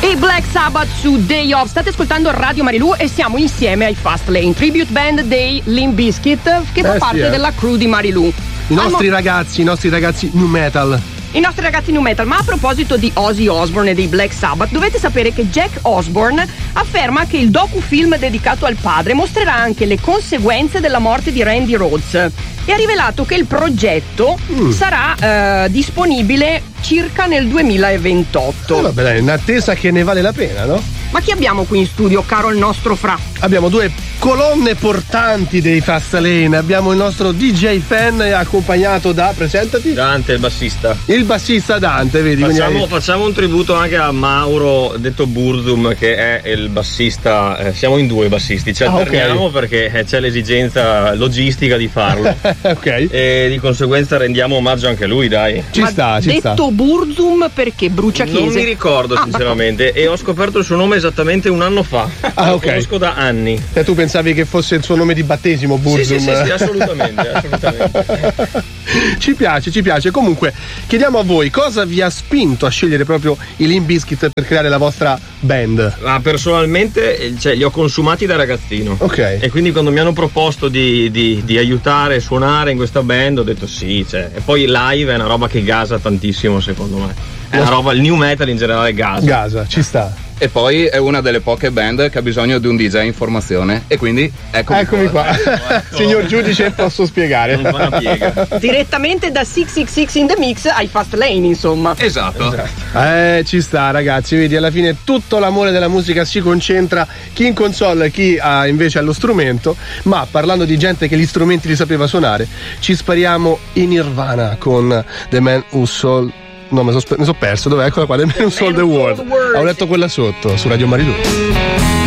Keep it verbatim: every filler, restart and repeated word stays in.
E Black Sabbath su Day Off. State ascoltando Radio Marilù e siamo insieme ai Fast Lane, tribute band dei Limp Bizkit, che fa eh parte sì, eh. della crew di Marilù. I nostri mo- ragazzi, i nostri ragazzi nu metal. I nostri ragazzi nu metal. Ma a proposito di Ozzy Osbourne e dei Black Sabbath, dovete sapere che Jack Osbourne afferma che il docufilm dedicato al padre mostrerà anche le conseguenze della morte di Randy Rhoads e ha rivelato che il progetto mm. sarà eh, disponibile circa nel duemilaventotto. Eh, vabbè, dai, in attesa che ne vale la pena, no? Ma chi abbiamo qui in studio, caro il nostro Fra? Abbiamo due colonne portanti dei Fast Lane. Abbiamo il nostro D J Fan accompagnato da, presentati? Dante, il bassista. Il bassista Dante, vedi? Facciamo, hai... facciamo un tributo anche a Mauro, detto Burzum, che è il bassista. Eh, siamo in due bassisti, ci alterniamo ah, okay. perché eh, c'è l'esigenza logistica di farlo. Ok. E di conseguenza rendiamo omaggio anche a lui, dai. Ci Ma sta, ci detto sta. Burzum perché brucia chiese? Non mi ricordo ah, sinceramente e ho scoperto il suo nome esattamente un anno fa. Ah, Lo ok. conosco da anni. E tu pensavi che fosse il suo nome di battesimo, Burzum? Sì, sì, sì, sì, assolutamente, assolutamente. Ci piace, ci piace. Comunque, chiediamo a voi cosa vi ha spinto a scegliere proprio i Limp Bizkit per creare la vostra band? Ma personalmente, cioè, li ho consumati da ragazzino. Ok. E quindi quando mi hanno proposto di, di, di aiutare a suonare in questa band ho detto sì, cioè. E poi live è una roba che gasa tantissimo secondo me. È una roba, il new metal in generale gasa. Gasa, ci sta. E poi è una delle poche band che ha bisogno di un D J in formazione e quindi eccomi, eccomi qua, qua. Ecco. Signor giudice, posso spiegare? Non fa una piega. Direttamente da sei sei sei in the mix ai Fast Lane, insomma. Esatto. esatto. Eh, ci sta, ragazzi, vedi, alla fine tutto l'amore della musica si concentra, chi in console, chi ha invece allo strumento. Ma parlando di gente che gli strumenti li sapeva suonare, ci spariamo in Nirvana con The Man Who Sold. No, mi sono so perso, dov'è? Eccola qua, The Man Who Sold the World. Ho letto quella sotto, su Radio Marilù.